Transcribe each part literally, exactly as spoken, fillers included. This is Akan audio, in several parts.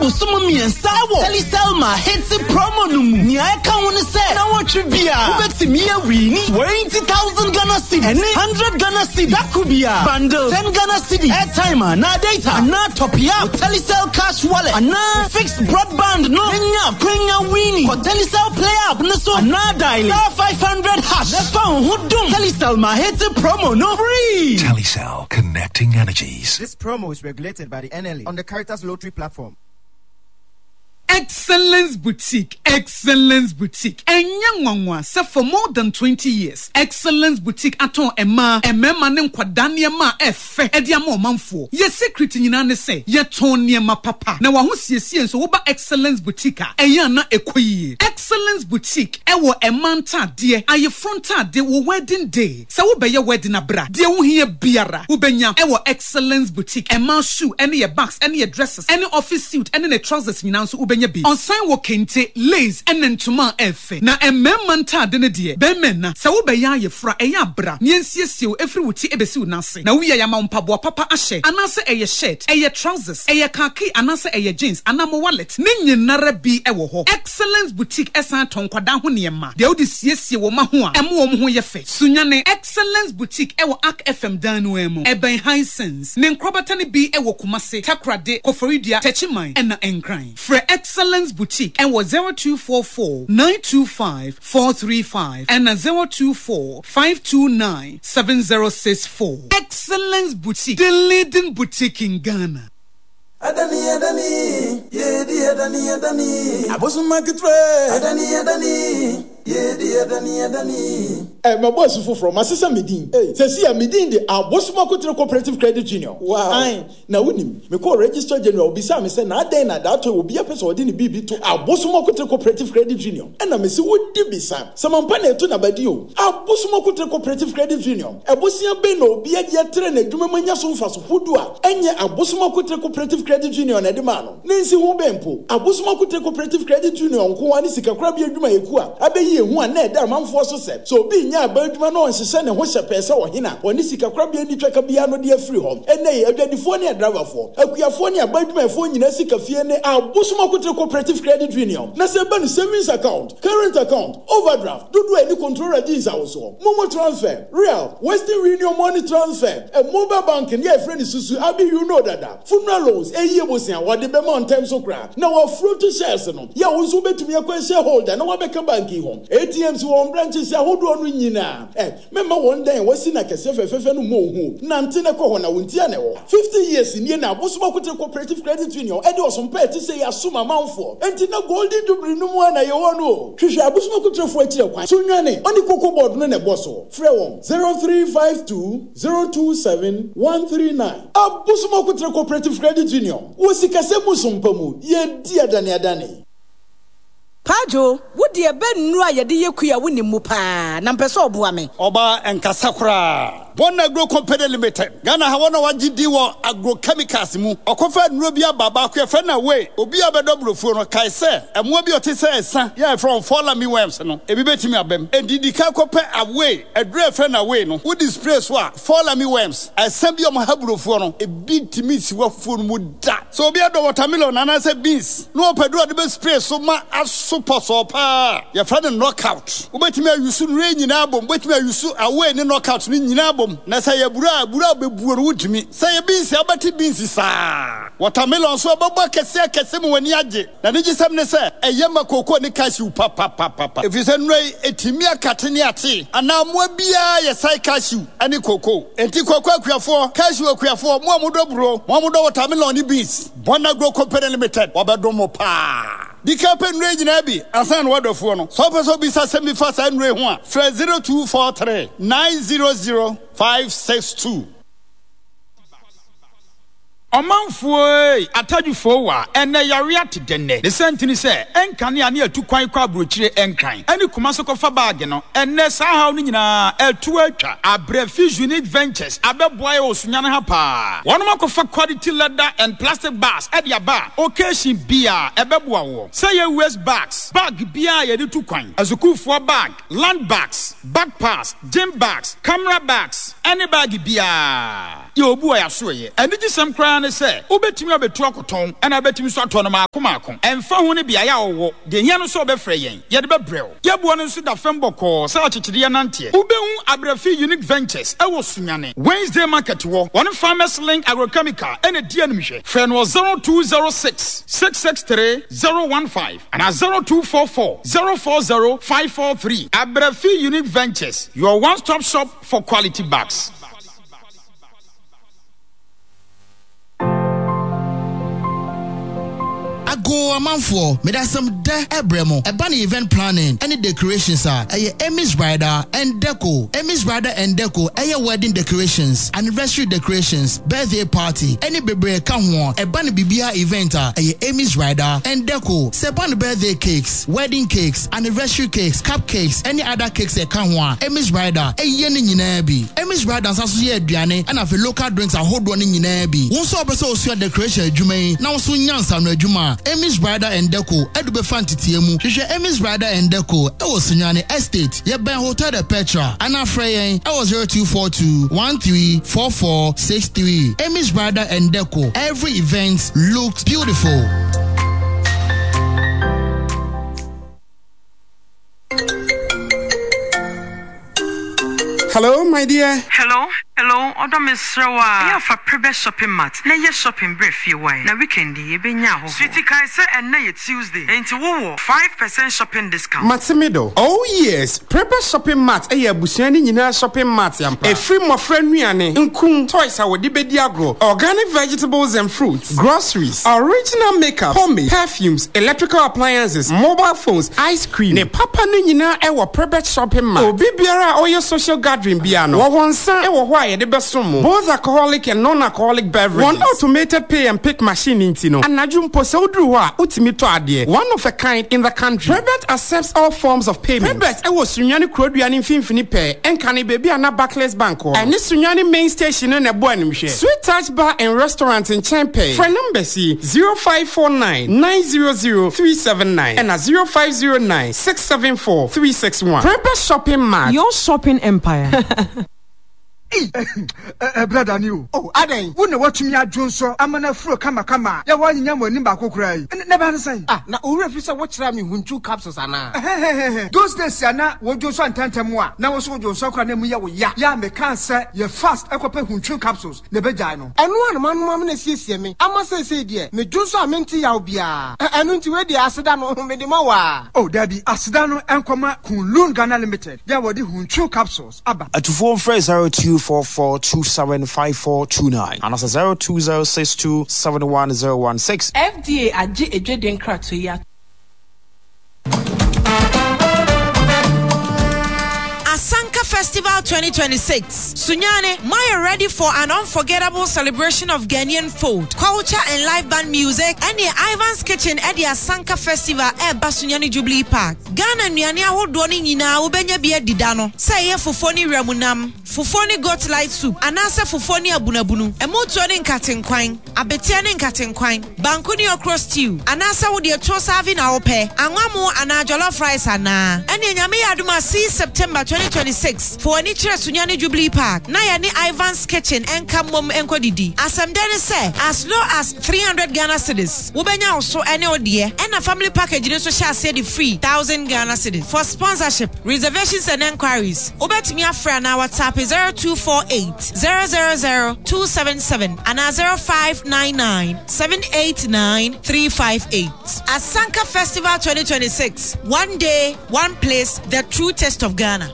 Abosoma miensa wo. Telecel ma hits promo no mu. Nia eka won say na watch bia. Ubetimi awini twenty thousand Ghana cedi. Any one hundred Ghana cedi. That could be a bundle ten Ghana cedi. Airtime na data na top up. Telecel cash wallet na fixed broadband no. Enya kwenya wini. For Telecel play up no so na dial five hundred hash. The phone who don't Telecel ma hits promo no free. Telecel, connecting energies. This promo is regulated by the N L A on the Caritas Lottery platform. Excellence Boutique, Excellence Boutique. Enya nwanwa se for more than twenty years. Excellence Boutique aton ema, emema ne nkwadane ma efe. Edi ama omanfo. Ye secret nyina ne se, ye ton niema papa. Na wa ho siesie nso wo ba Excellence Boutique a, eya na ekoyi. Excellence Boutique ewo emanta de, aye fronta de wo wedding day. Se wo be ye wedding abra. De wo hie biara. Wo benya ewo Excellence Boutique. Ema shoe, any your bags, any your dresses, any office suit, any the trousers nyina nso wo benya bi. On sign wo kente, lace, and entuma efe. Na emema ntade ne de, be menna. Se wo be ya ye fra eya bra. Niensie siew efri wuti ebesi unase. Na wo ya ma mpaboa papa ahye. Anase eye shirt, eye trousers, eye khaki, anase eye jeans, anamo wallet. Ne nyinara bi ewo ho. Excellence Boutique esan ton kwada ho niema. De wo de siesie wo ma ho a, emo wo ho ye fe. Sunyane Excellence Boutique ewo Arc F M danu emu. Eben Hisense. Ne nkrobata ne bi ewo Kumase, Takrade, Koforidia, Techiman, ena enkran. Fre Excellence Boutique and was zero two four four nine two five four three five and a zero two four five two nine seven zero six four. Excellence Boutique, the leading boutique in Ghana. Adani Adani, yeah, the Adani Adani. I wasn't market Adani Adani, yeah, the Adani Adani. Eh, my boss is from my sister Medin. Hey, say see a Medin the Abosoma Cooperative Credit Union. Wow. Aye, now winning. Me call register general. Bisa me say na then na that will be a person within the B B to Abosoma Cooperative Credit Union. And I me say what did be sam? Some paneto na badio. Abosoma Cooperative Credit Union. Abosia beno be a dia train a dumanya so faso hudua. Enye Abosoma Cooperative Credit Union e de mano. Nensi ho bempo. Abosoma Cooperative Credit Union ko ani sika kra bi adwuma yekua. Abeyi ehu an na e da manfo so se. So bi nya abadwuma no nsese ne ho hyepese wo hena. Oni sika kra bi adi twaka bia no de afiri hom. Ene adwadifo ne driver fo. Akuafo ne abadwuma fo nyina sika fie ne Abosoma Cooperative Credit Union. Na se ba no savings account, current account, overdraft, do do any control register also. Momo transfer, real, Western Union money transfer, a mobile banking, yeah, friend susu abi you know that. Funeral loans, a year was here, what the bema on time so crap. Now our fruit to shares no. Ya also bet to me a shareholder, no one beka banking home. A T Ms one branches ya hold on winina. Eh, remember one day was in a casefe fefe no mo who. Nantina kohona wintiane. Fifty years in Yena, Abosoma Cooperative Credit Union, and was some pet to say assume amount for. And Tina Goldie to bring no one I know. Trisha Abosoma Cooperative for Sunyane, on the cocoa board no ne bosso. Frewon zero three five two zero two seven one three nine. Abosoma Cooperative Credit Union. Wosikasemu sumpamu, ye dia dani adani. Pajo, would dear Ben Nua Yadia Kuya winning Mupa, Nampeso Buame. Oba and Kasakra. One Agro Company Limited. Ghana Hawana Wajidiwa agrochemicals mu. Okofa Nubia Baba Kefena way. Obia Bedobro for Kaise. And Mobio Tessa, yeah, from Follow Me Worms. No, a bibeti me abem. And did the Kakope away, a dre friend away. No, who displays what? Follow Me Worms. I send you my habro for no, a big to meet what food would that. So be a watermelon and I said beans. No pedro the best place so much as super sopa. Your friend and knockout. Wait me, you soon rain in album. Wait me, you soon away in knockout in album. Na say bura bura be buoro wutumi say beans abati beans sa watermelon so baba kese kese mu wani age na ne gisam ne say eyema koko ne cashew papa papa if you say nrai etimi akate ne ate ana mo bia ye sai cashew ani koko enti koko akuafo cashew akuafo mo amodo buro mo amodo watermelon ni beans Bonagro Company Limited obedomo pa di campaign range na bi asan wadofo no so person bi sa semi fast and re ho a zero two four three nine zero zero five six two. Omanfo atadufo wa ene yare atedene the sentini say enkane ane atu kwan kwa brochire enkan ani kumaso kofa bag no ene sa haw ni nyina etu atwa Abrefi Unique Ventures abeboa osunyane ha pa wono makofa quality leather and plastic bags e dia ba occasion bia ebeboa wo say ye waste bags bag bia ye de tu kwan azukufo bag land bags backpacks gym bags camera bags any bag bia ye obu a yaso ye eni gisem kra ne se obetimi abetu akoton ena betimi so ato no maako maako emfa ho ne bia ya owo de hia no so obefre yen ye de bebrel ye buo no so da femboko sa achichide ye nante ubehu abrafi unique ventures e wo sunyane Wednesday market wo one farmers link agrochemical ena die animhwe frɛ no zero two zero six six six three zero one five and zero two four four zero four zero five four three. Abrafi Unique Ventures, your one-stop shop for quality bags. Ago amanfo me da some de ebremo e ba event planning any decorations are eye Emmy's Bridal and Deco Emmy's Bridal and Deco eye wedding decorations anniversary decorations birthday party any bebre ka ho e ba bibia event are eye Emmy's Bridal and Deco se ba birthday cakes wedding cakes anniversary cakes cupcakes any other cakes e ka ho Emmy's Bridal eye ne nyina bi Emmy's Bridal saso ye aduane and afi local drinks ahodo ne nyina bi won so obeso osu decoration adwuma na won so nyansa no adwuma Emmy's Bridal and Deco edube fantitiemu hwehwe Emmy's Bridal and Deco e wo Sunyane Estate ye ben Hotel de Petra ana freyen e wo zero two four two one three four four six three. Emmy's Bridal and Deco, every event looks beautiful. Hello, my dear. Hello, hello. Odo Misrawa. Yeah, for private shopping mart. Na ye shopping brief you why. Na weekend ye be nya ho. Sweetie kai say and na ye Tuesday. Enti wo five percent shopping discount. Matimido. Oh yes, private shopping mart. Eh abusuani nyina shopping mart yampa. E free mo friend nuane. Nkun toys a wodi bedi agro. Organic vegetables and fruits. Groceries. Original makeup. Pomade. Perfumes. Electrical appliances. Mobile phones. Ice cream. Ne papa ne nyina e wo private shopping mart. Obi biara oyo social gathering biano. Wo wonsa e wo hwa ye de besomo. Both alcoholic and non-alcoholic beverages. One automated pay and pick machine intino. Anadum pose udru ho a utimi to ade. One of a kind in the country. Prebet accepts all forms of payment. Prebet e wo sunyane kroduane mfimfini pe. Enkane baby ana Barclays Bank ho. Ene sunyane main station na bo animhwe. Sweet Touch Bar and Restaurant in Champe. For number C zero five four nine nine zero zero three seven nine and a zero five zero nine six seven four three six one. Prebet Shopping Mart. Your shopping empire. Eh, eh, brother new. Oh, aden. Wo na watumi adwonso amana furo kama kama. Ya wa nyanya mo ni ba kokura yi. Ne ba ne say. Ah, na owura fi say wo kira me hunchu capsules ana. Those days ana wo dwonso antantem a. Na wo so dwonso kra na mu ya wo ya. Ya me kan say ye fast ekope hunchu capsules. Ne be jai no. Enu anu manu am na siesie me. Ama say say de. Me dwonso amenti ya obia. Enu nti we de aseda no me de ma wa. Oh, daddy, aseda no enkoma Kunlun Ghana Limited. Ya wo de hunchu capsules aba. Atufo mfre zero two four four two seven five four two nine and that's zero two zero six two seven one zero one six. F D A aje ejeden krato ya. Asanka Festival twenty twenty-six. Sunyane, Maya ready for an unforgettable celebration of Ghanaian food, culture and live band music and the Ivan's Kitchen at the Asanka Festival at Basunyani Jubilee Park. Ghana nyane ahodo ni nyina ubenya bia didano. Say fufoni ramunam, fufoni got light soup, anasa fufoni abunabunu, emoto ni nkatenkwan, abetia ni nkatenkwan, bankuni okro stew, anasa wo de to serving a ope, anwamu ana jollof rice ana. Ene nyame yaduma see September twenty twenty-six for any Sunyani Jubilee Park. Na ya ni Ivan's Kitchen and Kamom Enkodidi. Asam dene say as low as three hundred Ghana cedis. Ubenya also any odie and a family package in so shall say the free thousand Ghana cedis. For sponsorship, reservations and enquiries. Ubet me a friend now WhatsApp is zero two four eight zero zero zero two seven seven and a zero five nine nine seven eight nine three five eight. Asanka Festival twenty twenty-six. One day, one place, the true test of Ghana.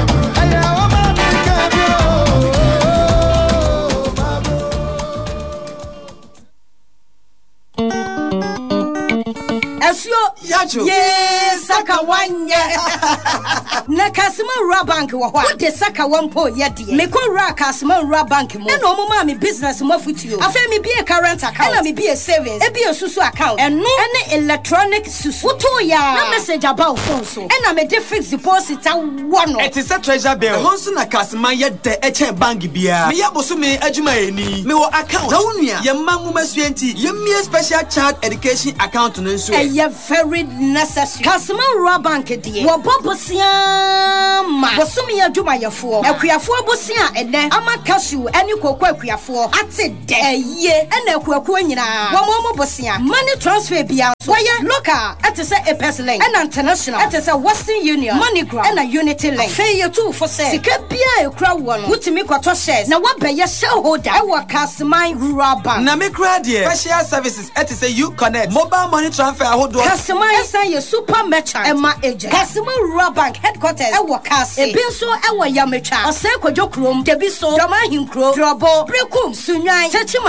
Asio yacho ye saka wanye na kasima rura bank wo ho de saka wampo ye de me ko rura kasima rura bank mo e no mo ma me business mo afutio afa me be current account na me be savings e be susu account eno ene electronic susu to ya na message about phone so e na me de fixed deposit wono it is a treasure bill ho so na kasima ye de e che bank bia me yaboso me adwuma eni me wo account za wonua ye mangu masuenti ye mie special child education account no so ɛyɛ very necessary. Kasima Rural Bank deɛ wɔbɔ bosia ma bosomi adwumayɛfoɔ akuafoɔ bosia ɛnɛ ama cashew ɛne koko akuafoɔ ate dɛ ɛyɛ ɛna akuakuo nyinaa wɔn mo bosia money transfer bia wɔyɛ local ɛte sɛ Apex Link ɛna international ɛte sɛ Western Union MoneyGram ɛna Unity Link afei yɛ tu fo sɛ sika bia ekura wɔ no wotumi kɔtɔ shares na wabɛyɛ shareholder ɛwɔ Kasima Rural Bank na me kura deɛ special services ɛte sɛ U Connect mobile money transfer ahodoɔ Kasima ɛsan yɛ super merchant ɛma agent Kasima Rural Bank headquarters ɛwɔ Kase ebi nso ɛwɔ Yametwa ɔsɛ kodwo krom debi so Dwama Hinkro Drobo Brekum Sunwan Chechima